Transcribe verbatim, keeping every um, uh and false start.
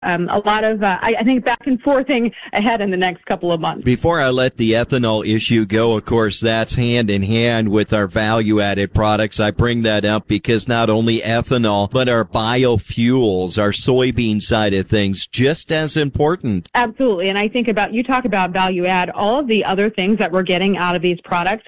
um, a lot of, uh, I, I think, back and forthing ahead in the next couple of months. Before I let the ethanol issue go, of course, that's hand in hand with our value-added products. I bring that up because not only ethanol, but our biofuels, our soybean side of things, just as important. Absolutely. And I think about, you talk about value add, all of the other things that we're getting out of these products,